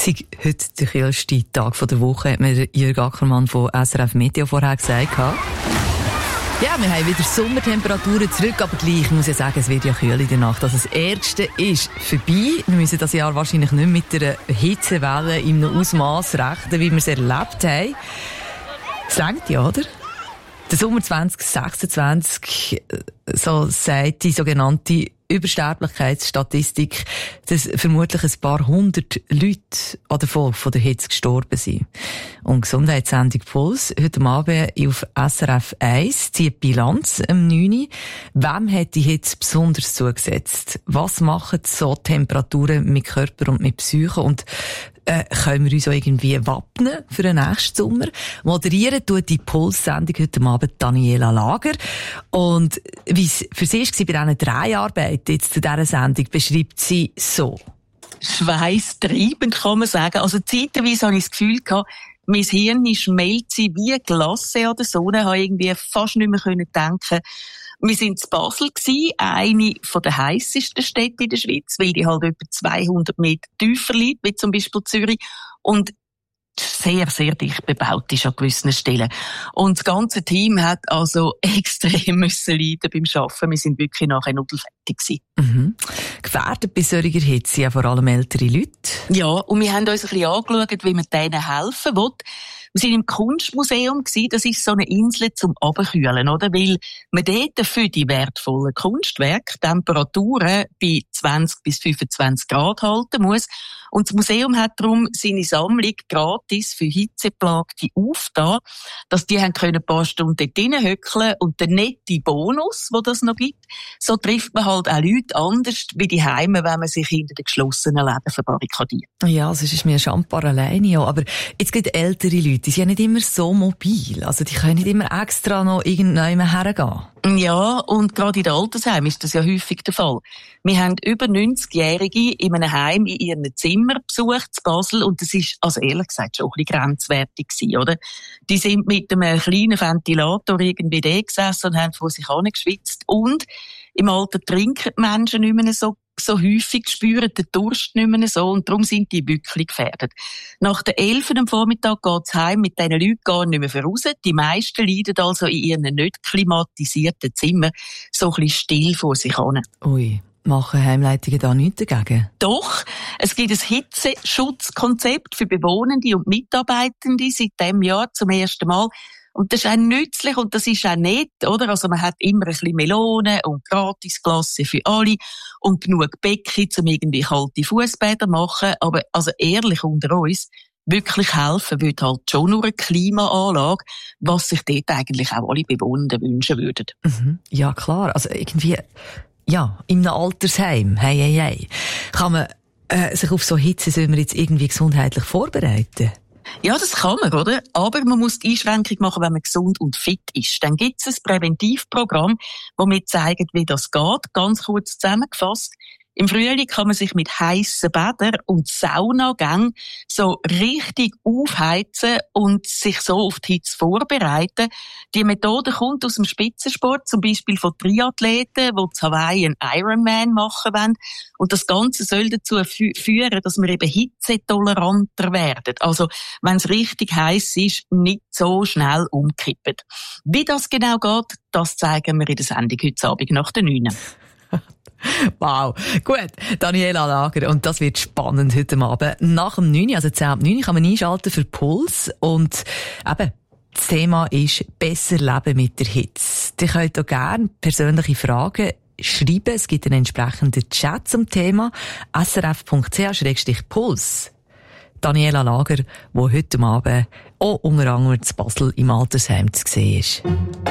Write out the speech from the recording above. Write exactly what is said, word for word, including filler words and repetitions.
sei heute der kühlste Tag der Woche, hat mir Jürg Ackermann von S R F Meteo vorher gesagt. Ja, wir haben wieder Sommertemperaturen zurück, aber gleich muss ich sagen, es wird ja kühl in der Nacht. Also das Ärgste ist vorbei. Wir müssen das Jahr wahrscheinlich nicht mit einer Hitzewelle in einem Ausmaß rechnen, wie wir es erlebt haben. Es reicht ja, oder? Der Sommer zwanzig sechsundzwanzig, so sagt die sogenannte Übersterblichkeitsstatistik, dass vermutlich ein paar hundert Leute an der Folge von der Hitze gestorben sind. Und Gesundheitssendung Puls heute Abend auf S R F eins zieht Bilanz am neun. Wem hat die Hitze besonders zugesetzt? Was machen so Temperaturen mit Körper und mit Psyche? Und Äh, können wir uns auch irgendwie wappnen für den nächsten Sommer? Moderieren tut die Puls-Sendung heute Abend Daniela Lager. Und wie es für sie war bei diesen drei Arbeiten jetzt zu dieser Sendung, beschreibt sie so. Schweißtreibend, kann man sagen. Also zeitweise habe ich das Gefühl gehabt, mein Hirn schmelzt wie Glasse an der Sonne, ich konnte irgendwie fast nicht mehr denken. Wir waren in Basel, eine der heissesten Städte in der Schweiz, weil die halt etwa zweihundert Meter tiefer liegt, wie zum Beispiel Zürich. Und sehr, sehr dicht bebaut ist an gewissen Stellen. Und das ganze Team hat also extrem müssen leiden beim Arbeiten. Wir sind wirklich nachher nudelfertig gewesen. Mhm. Gefährdet bei solcher Hitze ja vor allem ältere Leute. Ja, und wir haben uns ein bisschen angeschaut, wie man denen helfen will. Wir waren im Kunstmuseum, das ist so eine Insel zum Abkühlen, oder? Weil man dort für die wertvollen Kunstwerke Temperaturen bei zwanzig bis fünfundzwanzig Grad halten muss. Und das Museum hat darum seine Sammlung gratis für Hitzeplagte aufgetan, dass die haben können ein paar Stunden dort hinhöckeln und der nette Bonus, wo das noch gibt, so trifft man halt auch Leute anders wie die Heime, wenn man sich hinter den geschlossenen Läden verbarrikadiert. Ja, sonst ist mir Champar alleine, ja. Aber jetzt gibt ältere Leute, die sind ja nicht immer so mobil. Also die können nicht immer extra noch irgendwann hergehen. Ja, und gerade in den Altersheimen ist das ja häufig der Fall. Wir haben über neunzigjährige in einem Heim in ihren Zimmer besucht, in Basel, und das ist, also ehrlich gesagt, schon ein bisschen grenzwertig gewesen, oder? Die sind mit einem kleinen Ventilator irgendwie da gesessen und haben vor sich angeschwitzt. Und im Alter trinken die Menschen nicht mehr so so häufig, spüren den Durst nicht mehr so, und darum sind die wirklich gefährdet. Nach der elf am Vormittag geht's heim mit diesen Leuten gar nicht mehr voraus. Die meisten leiden also in ihren nicht klimatisierten Zimmern so ein bisschen still vor sich hin. Ui. Machen Heimleitungen da nichts dagegen? Doch, es gibt ein Hitzeschutzkonzept für Bewohnende und Mitarbeitende seit diesem Jahr zum ersten Mal. Und das ist auch nützlich und das ist auch nett, oder? Also man hat immer ein bisschen Melonen und Gratisklasse für alle und genug Becken, um irgendwie kalte Fussbäder machen. Aber also ehrlich unter uns, wirklich helfen würde halt schon nur eine Klimaanlage, was sich dort eigentlich auch alle Bewohnenden wünschen würden. Mhm. Ja, klar. Also irgendwie, ja, in einem Altersheim, hey, hey, hey, kann man äh, sich auf so Hitze, soll man jetzt irgendwie gesundheitlich vorbereiten? Ja, das kann man, oder? Aber man muss die Einschränkung machen, wenn man gesund und fit ist. Dann gibt es ein Präventivprogramm, das mir zeigt, wie das geht. Ganz kurz zusammengefasst. Im Frühling kann man sich mit heissen Bädern und Saunagängen so richtig aufheizen und sich so auf die Hitze vorbereiten. Die Methode kommt aus dem Spitzensport, zum Beispiel von Triathleten, die zu Hawaii einen Ironman machen wollen. Und das Ganze soll dazu fü- führen, dass wir eben hitzetoleranter werden. Also, wenn es richtig heiß ist, nicht so schnell umkippen. Wie das genau geht, das zeigen wir in der Sendung heute Abend nach der neun. Wow. Gut. Daniela Lager. Und das wird spannend heute Abend. Nach dem neun, also zehn ab neun, kann man einschalten für Puls. Und eben, das Thema ist besser leben mit der Hitze. Ihr könnt auch gerne persönliche Fragen schreiben. Es gibt einen entsprechenden Chat zum Thema. s r f punkt c h slash puls. Daniela Lager, die heute Abend auch unter anderem in Basel im Altersheim zu sehen ist.